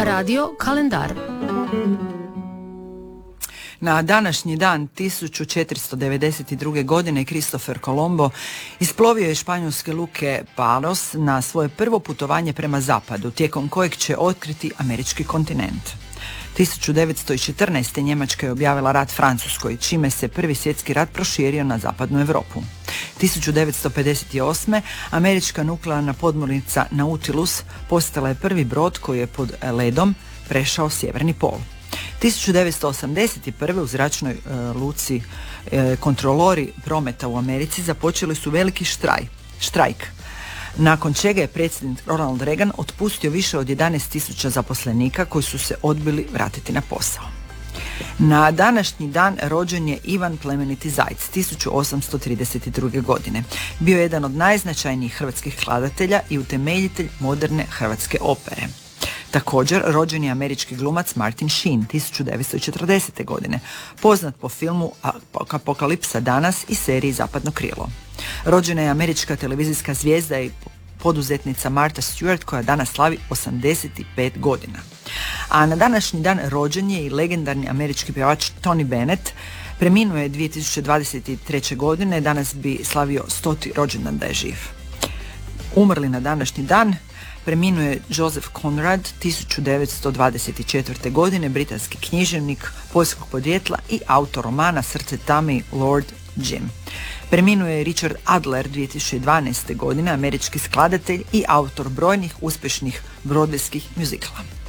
Radio kalendar. Na današnji dan 1492. godine Kristofer Kolombo isplovio je španjolske luke Palos na svoje prvo putovanje prema zapadu, tijekom kojeg će otkriti američki kontinent. 1914. Njemačka je objavila rat Francuskoj, čime se Prvi svjetski rat proširio na zapadnu Europu. 1958. američka nuklearna podmornica Nautilus postala je prvi brod koji je pod ledom prešao sjeverni pol. 1981. u zračnoj luci kontrolori prometa u Americi započeli su veliki štrajk, nakon čega je predsjednik Ronald Reagan otpustio više od 11.000 zaposlenika koji su se odbili vratiti na posao. Na današnji dan rođen je Ivan Plemeniti Zajc, 1832. godine. Bio je jedan od najznačajnijih hrvatskih skladatelja i utemeljitelj moderne hrvatske opere. Također, rođen je američki glumac Martin Sheen, 1940. godine, poznat po filmu Apokalipsa danas i seriji Zapadno krilo. Rođena je američka televizijska zvijezda i poduzetnica Martha Stewart koja danas slavi 85 godina. A na današnji dan rođen je i legendarni američki pjevač Tony Bennett. Preminuo je 2023. godine, danas bi slavio 100. rođendan da je živ. Umrli na današnji dan preminuo je Joseph Conrad, 1924. godine, britanski književnik poljskog podrijetla i autor romana Srce tame Lord Jim. Preminuo je Richard Adler 2012. godine, američki skladatelj i autor brojnih uspješnih brodvejskih mjuzikla.